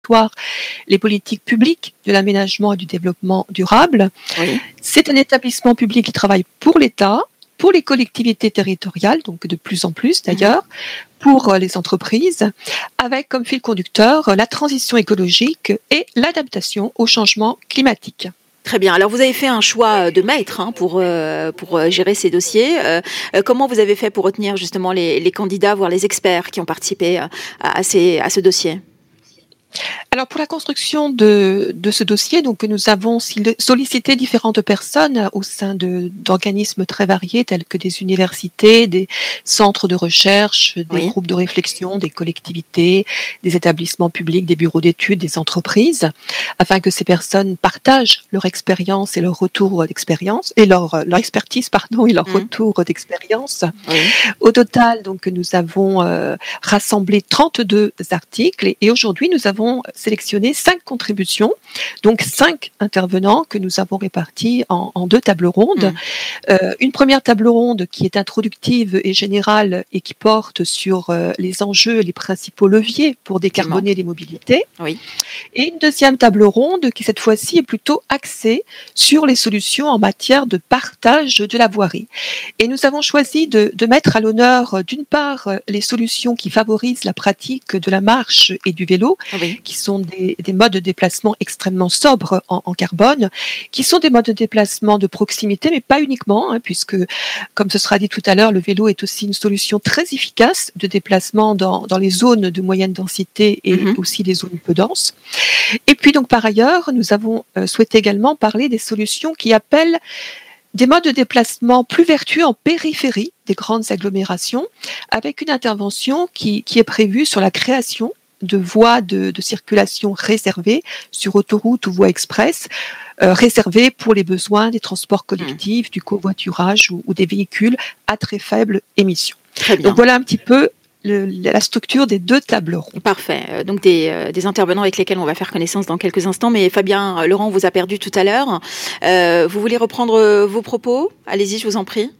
les politiques publiques de l'aménagement et du développement durable. Oui. C'est un établissement public qui travaille pour l'État, pour les collectivités territoriales, donc de plus en plus d'ailleurs, pour les entreprises, avec comme fil conducteur la transition écologique et l'adaptation au changement climatique. Très bien. Alors, vous avez fait un choix de maître pour gérer ces dossiers. Comment vous avez fait pour retenir justement les candidats, voire les experts qui ont participé à ce dossier ? Alors pour la construction de ce dossier, donc nous avons sollicité différentes personnes au sein d'organismes très variés tels que des universités, des centres de recherche, des groupes de réflexion, des collectivités, des établissements publics, des bureaux d'études, des entreprises, afin que ces personnes partagent leur expérience et leur retour d'expérience et leur expertise et leur retour d'expérience. Oui. Au total, donc nous avons rassemblé 32 articles et aujourd'hui nous avons sélectionné 5 contributions, donc 5 intervenants que nous avons répartis en 2 tables rondes. Une première table ronde qui est introductive et générale et qui porte sur les enjeux et les principaux leviers pour décarboner les mobilités. Oui. Et une deuxième table ronde qui cette fois-ci est plutôt axée sur les solutions en matière de partage de la voirie. Et nous avons choisi de mettre à l'honneur d'une part les solutions qui favorisent la pratique de la marche et du vélo, qui sont des modes de déplacement extrêmement sobres en carbone, qui sont des modes de déplacement de proximité, mais pas uniquement, puisque, comme ce sera dit tout à l'heure, le vélo est aussi une solution très efficace de déplacement dans les zones de moyenne densité et aussi les zones peu denses. Et puis donc par ailleurs, nous avons souhaité également parler des solutions qui appellent des modes de déplacement plus vertueux en périphérie des grandes agglomérations, avec une intervention qui est prévue sur la création de voies de circulation réservées sur autoroute ou voies express, réservées pour les besoins des transports collectifs, du covoiturage ou des véhicules à très faible émission. Très bien. Donc voilà un petit peu la structure des 2 tables rondes. Parfait. Donc des intervenants avec lesquels on va faire connaissance dans quelques instants. Mais Fabien Laurent vous a perdu tout à l'heure. Vous voulez reprendre vos propos ? Allez-y, je vous en prie.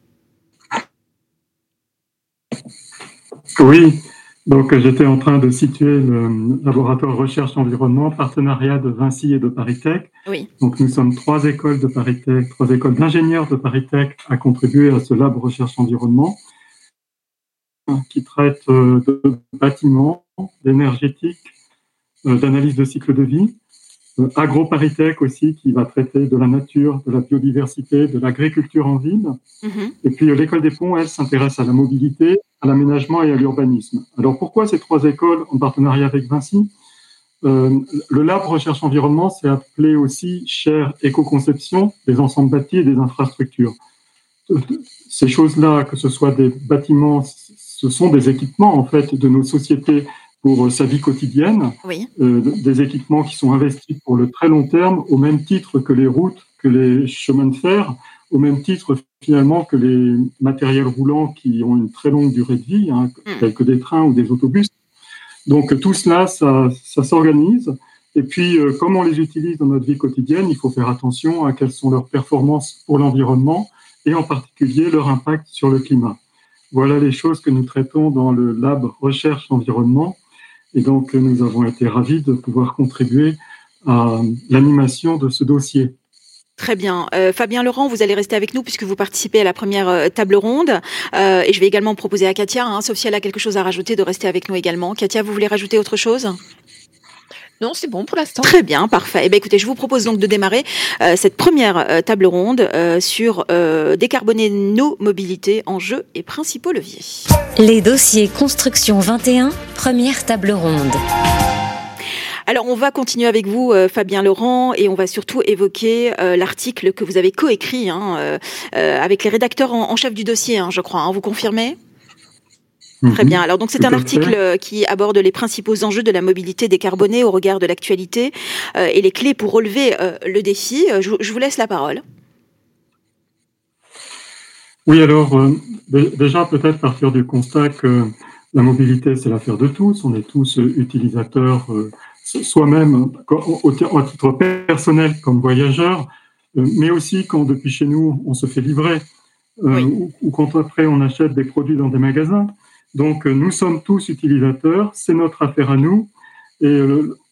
Oui. Donc, j'étais en train de situer le laboratoire recherche environnement, partenariat de Vinci et de ParisTech. Oui. Donc, nous sommes 3 écoles de ParisTech, 3 écoles d'ingénieurs de ParisTech à contribuer à ce lab recherche environnement qui traite de bâtiments, d'énergétique, d'analyse de cycle de vie. AgroParisTech aussi qui va traiter de la nature, de la biodiversité, de l'agriculture en ville. Et puis l'école des ponts, elle, s'intéresse à la mobilité, à l'aménagement et à l'urbanisme. Alors pourquoi ces 3 écoles en partenariat avec Vinci ? Le lab recherche environnement, c'est appelé aussi chaire éco-conception des ensembles bâtis et des infrastructures. Ces choses-là, que ce soit des bâtiments, ce sont des équipements en fait de nos sociétés pour sa vie quotidienne, des équipements qui sont investis pour le très long terme, au même titre que les routes, que les chemins de fer, au même titre finalement que les matériels roulants qui ont une très longue durée de vie, tels que des trains ou des autobus. Donc tout cela, ça s'organise. Et puis, comme on les utilise dans notre vie quotidienne, il faut faire attention à quelles sont leurs performances pour l'environnement et en particulier leur impact sur le climat. Voilà les choses que nous traitons dans le lab recherche environnement. Et donc, nous avons été ravis de pouvoir contribuer à l'animation de ce dossier. Très bien. Fabien Laurent, vous allez rester avec nous puisque vous participez à la première table ronde. Et je vais également proposer à Katia, sauf si elle a quelque chose à rajouter, de rester avec nous également. Katia, vous voulez rajouter autre chose ? Non, c'est bon pour l'instant. Très bien, parfait. Eh bien, écoutez, je vous propose donc de démarrer cette première table ronde sur décarboner nos mobilités, enjeux et principaux leviers. Les dossiers Construction 21, première table ronde. Alors, on va continuer avec vous, Fabien Laurent, et on va surtout évoquer l'article que vous avez coécrit avec les rédacteurs en chef du dossier, je crois. Vous confirmez ? Très bien. Alors donc c'est un article qui aborde les principaux enjeux de la mobilité décarbonée au regard de l'actualité et les clés pour relever le défi. Je vous laisse la parole. Oui, alors déjà peut-être partir du constat que la mobilité c'est l'affaire de tous. On est tous utilisateurs soi-même à titre personnel comme voyageurs, mais aussi quand depuis chez nous on se fait livrer ou quand après on achète des produits dans des magasins. Donc, nous sommes tous utilisateurs, c'est notre affaire à nous. Et